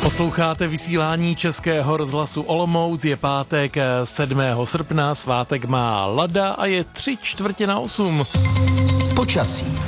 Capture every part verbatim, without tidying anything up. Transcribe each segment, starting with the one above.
Posloucháte vysílání Českého rozhlasu Olomouc, je pátek sedmého srpna, svátek má Lada a je tři čtvrtě na osm. Počasí.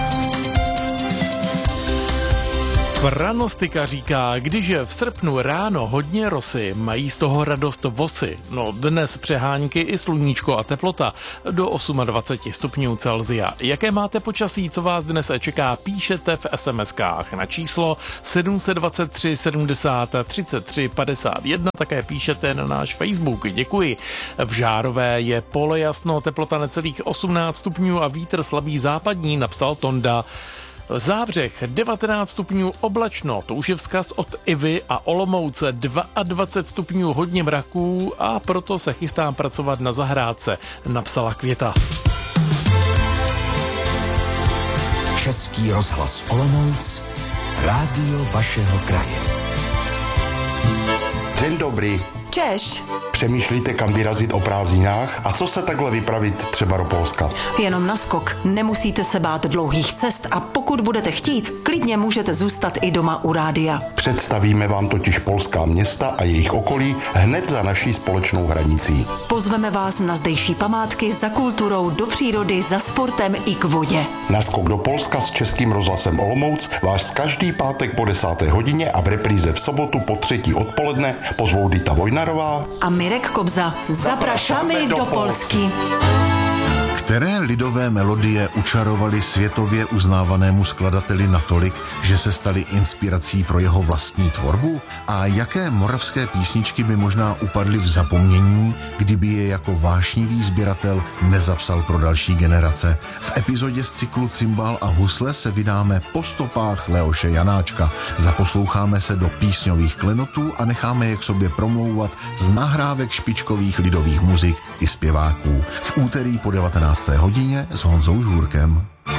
Pranostika říká, když je v srpnu ráno hodně rosy, mají z toho radost vosy. No dnes přehánky i sluníčko a teplota do dvacet osm stupňů Celsia. Jaké máte počasí, co vás dnes čeká, píšete v es em eskách na číslo sedm set dvacet tři sedmdesát třicet tři padesát jedna, také píšete na náš Facebook. Děkuji. V Žárové je polojasno, teplota necelých osmnáct stupňů a vítr slabý západní, napsal Tonda. Zábřeh devatenáct stupňů oblačno, to už je vzkaz od Ivy a Olomouce dvacet dva stupňů hodně mraků a proto se chystám pracovat na zahrádce, napsala Květa. Český rozhlas Olomouc, rádio vašeho kraje. Dzień dobry. Češ. Přemýšlíte, kam vyrazit o prázdninách? A co se takhle vypravit třeba do Polska? Jenom na skok. Nemusíte se bát dlouhých cest a pokud budete chtít, klidně můžete zůstat i doma u rádia. Představíme vám totiž polská města a jejich okolí hned za naší společnou hranicí. Pozveme vás na zdejší památky, za kulturou, do přírody, za sportem i k vodě. Na skok do Polska s Českým rozhlasem Olomouc vás každý pátek po desáté hodině a v repríze v sobotu po třetí odpoledne pozvou Dita Vojnarová a Mirek Kobza. Zaprašamy do Polsky. Které lidové melodie učarovaly světově uznávanému skladateli natolik, že se staly inspirací pro jeho vlastní tvorbu? A jaké moravské písničky by možná upadly v zapomnění, kdyby je jako vášnivý sběratel nezapsal pro další generace? V epizodě z cyklu Cimbál a husle se vydáme po stopách Leoše Janáčka. Zaposloucháme se do písňových klenotů a necháme je k sobě promlouvat z nahrávek špičkových lidových muzik i zpěváků. V úterý po devatenácté hodině s Honzou Žůrkem.